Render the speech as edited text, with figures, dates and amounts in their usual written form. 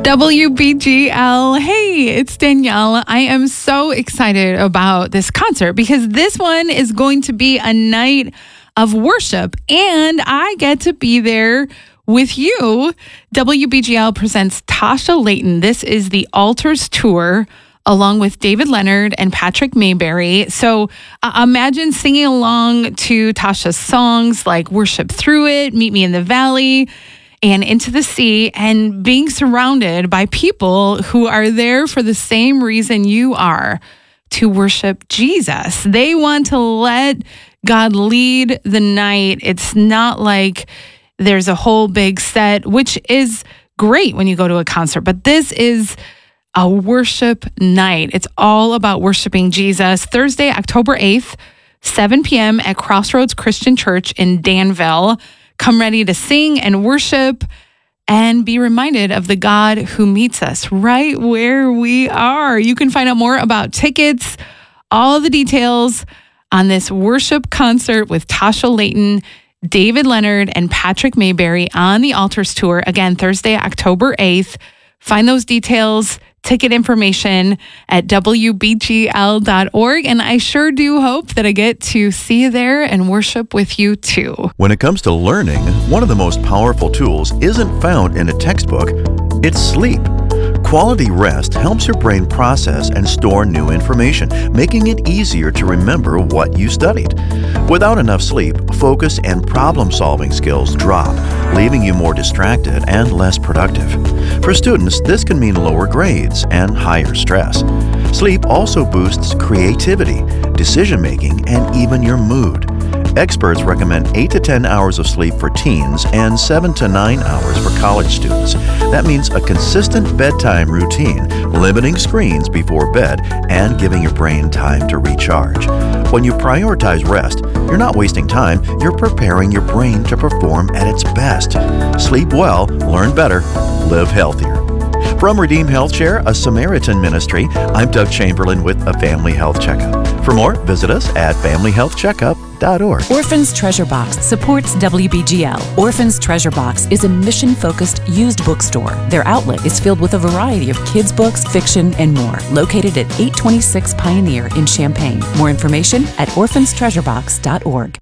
WBGL. Hey, it's Danielle. I am so excited about this concert because this one is going to be a night of worship and I get to be there with you. WBGL presents Tasha Layton. This is the Altars Tour along with David Leonard and Patrick Mayberry. So imagine singing along to Tasha's songs like Worship Through It, Meet Me in the Valley, and Into the Sea, and being surrounded by people who are there for the same reason you are, to worship Jesus. They want to let God lead the night. It's not like there's a whole big set, which is great when you go to a concert, but this is a worship night. It's all about worshiping Jesus. Thursday, October 8th, 7 p.m. at Crossroads Christian Church in Danville. Come ready to sing and worship and be reminded of the God who meets us right where we are. You can find out more about tickets, all the details on this worship concert with Tasha Layton, David Leonard, and Patrick Mayberry on the Altars Tour. Again, Thursday, October 8th. Find those details, ticket information at WBGL.org. And I sure do hope that I get to see you there and worship with you too. When it comes to learning, one of the most powerful tools isn't found in a textbook, it's sleep. Quality rest helps your brain process and store new information, making it easier to remember what you studied. Without enough sleep, focus and problem-solving skills drop, leaving you more distracted and less productive. For students, this can mean lower grades and higher stress. Sleep also boosts creativity, decision-making, and even your mood. Experts recommend 8 to 10 hours of sleep for teens and 7 to 9 hours for college students. That means a consistent bedtime routine, limiting screens before bed, and giving your brain time to recharge. When you prioritize rest, you're not wasting time, you're preparing your brain to perform at its best. Sleep well, learn better, live healthier. From Redeem Health Share, a Samaritan ministry, I'm Doug Chamberlain with a Family Health Checkup. For more, visit us at familyhealthcheckup.org. Orphan's Treasure Box supports WBGL. Orphan's Treasure Box is a mission-focused used bookstore. Their outlet is filled with a variety of kids' books, fiction, and more. Located at 826 Pioneer in Champaign. More information at orphanstreasurebox.org.